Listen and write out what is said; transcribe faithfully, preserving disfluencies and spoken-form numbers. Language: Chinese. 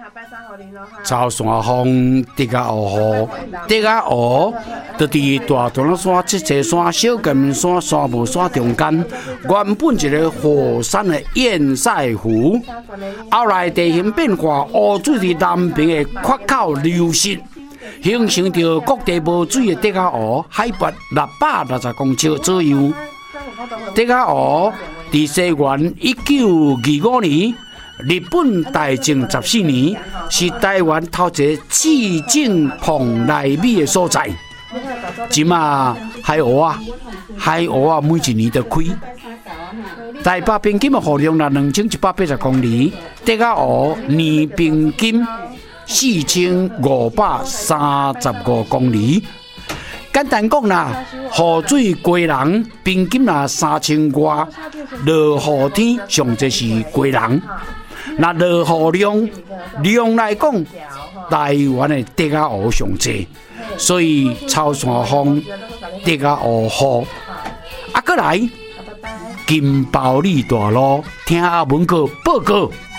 草山风竹仔湖，竹仔湖就伫大屯仔山、七座山、小金山、山帽山中间，原本一个火山的堰塞湖，后来地形变化，污水伫南边的缺口流失，形成着各地无水的竹仔湖，海拔六百六十公尺左右。竹仔湖伫西元一九二五年。日本大正十四年是台湾头一个市政蓬莱米的所在。即马海湖啊，海湖啊，每一年都开。台北平均的雨量là两千一百八十公里，竹仔湖年平均四千五百三十五公里。简单讲啦，雨水归人平均啦三千外，落雨天上侪是归人。那落雨量量来讲，台湾的竹仔湖上济，所以草山风竹仔湖雨。啊，过来金包里大路听阿文哥报告。